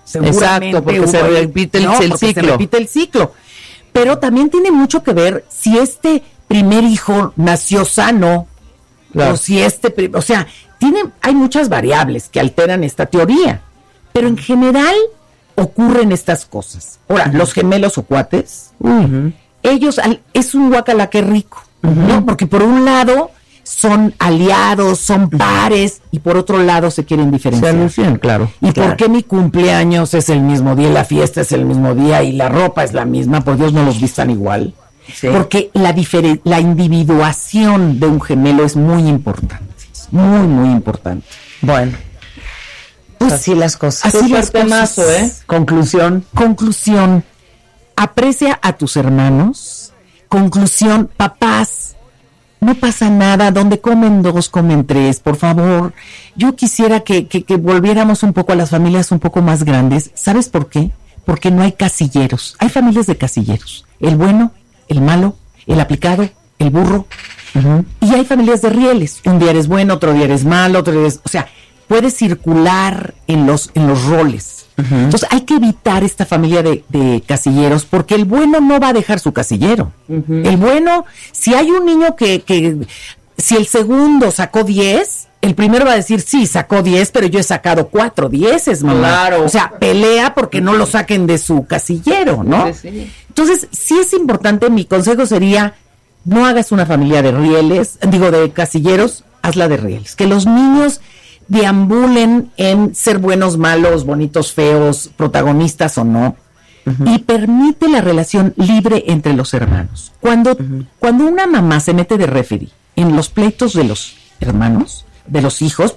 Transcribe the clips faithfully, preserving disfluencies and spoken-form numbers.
Seguramente. Exacto, porque se repite el, no, el porque ciclo. se repite el ciclo. Pero también tiene mucho que ver si este primer hijo nació sano, claro. o si este, o sea, tiene, hay muchas variables que alteran esta teoría, pero en general ocurren estas cosas. Ahora, uh-huh. los gemelos o cuates, uh-huh. ellos, es un guacala que rico, uh-huh. ¿no? Porque por un lado son aliados, son pares, y por otro lado se quieren diferenciar. Se anuncian, claro. ¿Y claro. por qué mi cumpleaños es el mismo día, y la fiesta es el mismo día, y la ropa es la misma? Por Dios, no los vistan igual. Sí. Porque la, diferen- la individuación de un gemelo es muy importante. Muy, muy importante. Bueno, pues así las cosas. Así las cosas. ¿eh? Conclusión. Conclusión. Aprecia a tus hermanos. Conclusión, papás. No pasa nada, donde comen dos, comen tres, por favor. Yo quisiera que, que, que volviéramos un poco a las familias un poco más grandes. ¿Sabes por qué? Porque no hay casilleros. Hay familias de casilleros. El bueno, el malo, el aplicado, el burro. Uh-huh. Y hay familias de rieles. Un día eres bueno, otro día eres malo, otro día eres... O sea, puedes circular en los, en los roles. Uh-huh. Entonces hay que evitar esta familia de, de casilleros, porque el bueno no va a dejar su casillero. Uh-huh. El bueno, si hay un niño que, que, si el segundo sacó diez, el primero va a decir, sí, sacó diez, pero yo he sacado cuatro dieces, mamá. Claro. O sea, pelea porque no lo saquen de su casillero, ¿no? Sí, sí. Entonces, sí es importante, mi consejo sería, no hagas una familia de rieles, digo, de casilleros, hazla de rieles. Que los niños deambulen en ser buenos, malos, bonitos, feos, protagonistas o no, uh-huh. y permite la relación libre entre los hermanos. Cuando, uh-huh. cuando una mamá se mete de referee en los pleitos de los hermanos, de los hijos,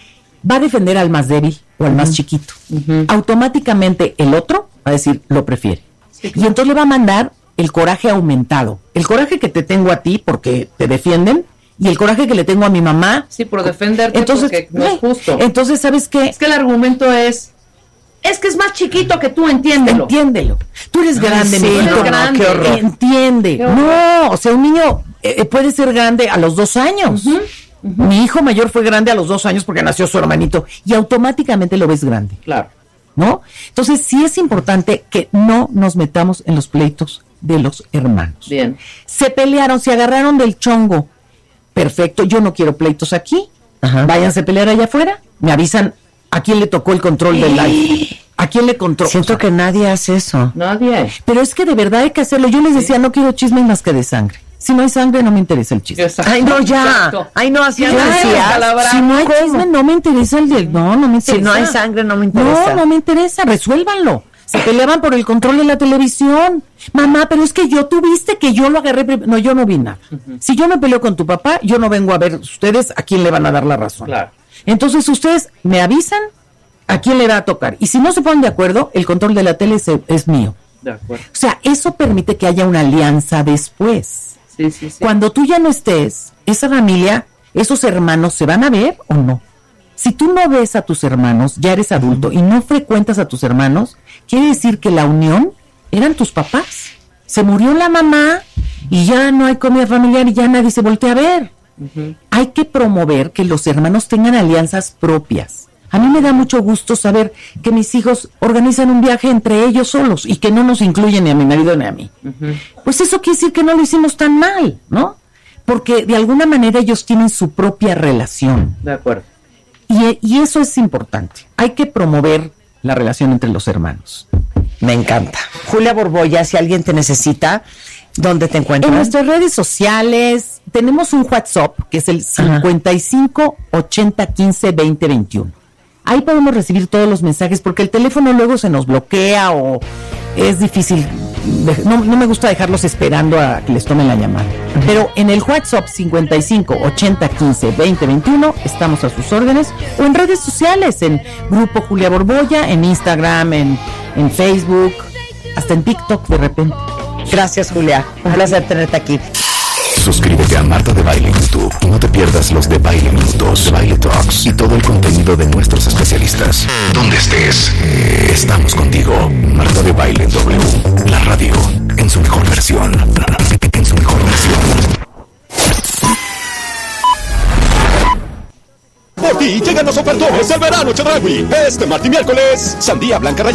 va a defender al más débil o al uh-huh. más chiquito. Uh-huh. Automáticamente el otro va a decir, lo prefiere. Sí, claro. Y entonces le va a mandar el coraje aumentado. El coraje que te tengo a ti porque te defienden, y el coraje que le tengo a mi mamá. Sí, por defenderte, entonces, porque no es justo. Entonces, ¿sabes qué? Es que el argumento es, es que es más chiquito que tú, entiéndelo. Entiéndelo. Tú eres grande, Ay, sí, mi hijo. Eres grande. Qué horror. Entiende. Qué horror. No, o sea, un niño eh, puede ser grande a los dos años. Uh-huh, uh-huh. Mi hijo mayor fue grande a los dos años porque nació su hermanito, y automáticamente lo ves grande. Claro. ¿No? Entonces, sí es importante que no nos metamos en los pleitos de los hermanos. Bien. Se pelearon, se agarraron del chongo. Perfecto, yo no quiero pleitos aquí. Ajá. Váyanse a pelear allá afuera. Me avisan a quién le tocó el control del live. ¿A quién le controló? Siento o sea, que nadie hace eso. Nadie. Pero es que de verdad hay que hacerlo. Yo les decía, sí. no quiero chisme más que de sangre. Si no hay sangre, no me interesa el chisme. Exacto. Ay, no, ya. Exacto. Ay, no, así ya, decías. Si no hay chisme, no me interesa el de... No, no me interesa. Si no hay sangre, no me interesa. No, no me interesa. Resuélvanlo. Se peleaban por el control de la televisión. Mamá, pero es que yo tuviste que yo lo agarré. Prim- no, yo no vi nada. Uh-huh. Si yo me peleo con tu papá, yo no vengo a ver ustedes a quién le van a dar la razón. Claro. Entonces ustedes me avisan a quién le va a tocar. Y si no se ponen de acuerdo, el control de la tele es, es mío. De acuerdo. O sea, eso permite que haya una alianza después. Sí, sí, sí. Cuando tú ya no estés, esa familia, esos hermanos, ¿se van a ver o no? Si tú no ves a tus hermanos, ya eres adulto, uh-huh. y no frecuentas a tus hermanos, quiere decir que la unión eran tus papás. Se murió la mamá y ya no hay comida familiar y ya nadie se voltea a ver. Uh-huh. Hay que promover que los hermanos tengan alianzas propias. A mí me da mucho gusto saber que mis hijos organizan un viaje entre ellos solos y que no nos incluyen ni a mi marido ni a mí. Uh-huh. Pues eso quiere decir que no lo hicimos tan mal, ¿no? Porque de alguna manera ellos tienen su propia relación. De acuerdo. Y, y eso es importante. Hay que promover la relación entre los hermanos. Me encanta. Julia Borboya, si alguien te necesita, ¿dónde te encuentras? En nuestras redes sociales tenemos un WhatsApp que es el cincuenta y cinco ochenta quince veinte veintiuno. Ahí podemos recibir todos los mensajes porque el teléfono luego se nos bloquea o es difícil. No, no me gusta dejarlos esperando a que les tomen la llamada. Uh-huh. Pero en el WhatsApp cincuenta y cinco ochenta quince veinte veintiuno estamos a sus órdenes, o en redes sociales, en Grupo Julia Borboya, en Instagram, en, en Facebook, hasta en TikTok de repente. Gracias, Julia. Un placer tenerte aquí. Suscríbete a Marta de Baile en YouTube y no te pierdas los de Baile Minutos, de Baile Talks y todo el contenido de nuestros especialistas. Donde estés, estamos contigo. Marta de Baile en W, la radio en su mejor versión. En su mejor versión. Por ti llegan los ofertones del verano Chedraui. Este martes y miércoles, sandía blanca rallada